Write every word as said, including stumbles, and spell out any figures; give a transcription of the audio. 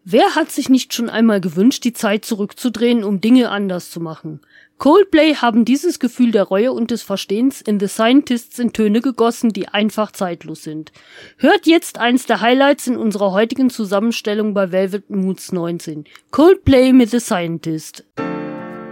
Wer hat sich nicht schon einmal gewünscht, die Zeit zurückzudrehen, um Dinge anders zu machen? Coldplay haben dieses Gefühl der Reue und des Verstehens in The Scientists in Töne gegossen, die einfach zeitlos sind. Hört jetzt eins der Highlights in unserer heutigen Zusammenstellung bei Velvet Moods neunzehn. Coldplay mit The Scientist.